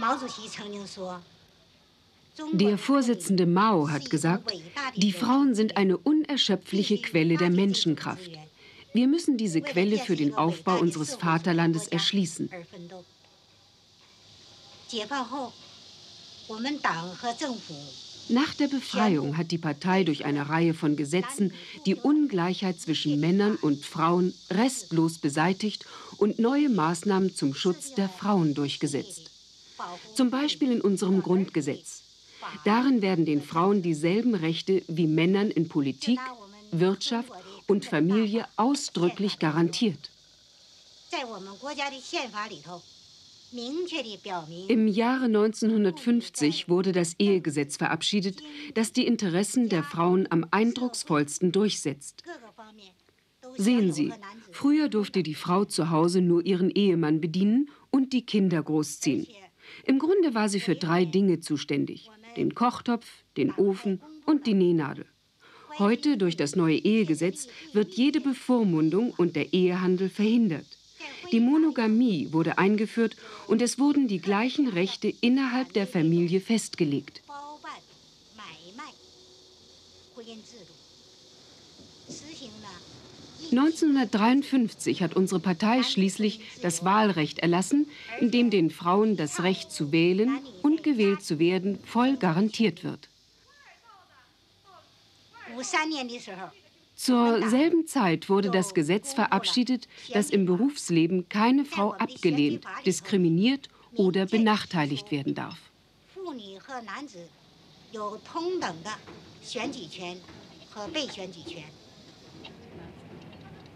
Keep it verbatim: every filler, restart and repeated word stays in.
Der Vorsitzende Mao hat gesagt, die Frauen sind eine unerschöpfliche Quelle der Menschenkraft. Wir müssen diese Quelle für den Aufbau unseres Vaterlandes erschließen. Nach der Befreiung hat die Partei durch eine Reihe von Gesetzen die Ungleichheit zwischen Männern und Frauen restlos beseitigt und neue Maßnahmen zum Schutz der Frauen durchgesetzt. Zum Beispiel in unserem Grundgesetz. Darin werden den Frauen dieselben Rechte wie Männern in Politik, Wirtschaft und Familie ausdrücklich garantiert. Im Jahre neunzehnhundertfünfzig wurde das Ehegesetz verabschiedet, das die Interessen der Frauen am eindrucksvollsten durchsetzt. Sehen Sie, früher durfte die Frau zu Hause nur ihren Ehemann bedienen und die Kinder großziehen. Im Grunde war sie für drei Dinge zuständig: den Kochtopf, den Ofen und die Nähnadel. Heute, durch das neue Ehegesetz, wird jede Bevormundung und der Ehehandel verhindert. Die Monogamie wurde eingeführt und es wurden die gleichen Rechte innerhalb der Familie festgelegt. neunzehnhundertdreiundfünfzig hat unsere Partei schließlich das Wahlrecht erlassen, in dem den Frauen das Recht zu wählen und gewählt zu werden voll garantiert wird. Zur selben Zeit wurde das Gesetz verabschiedet, dass im Berufsleben keine Frau abgelehnt, diskriminiert oder benachteiligt werden darf.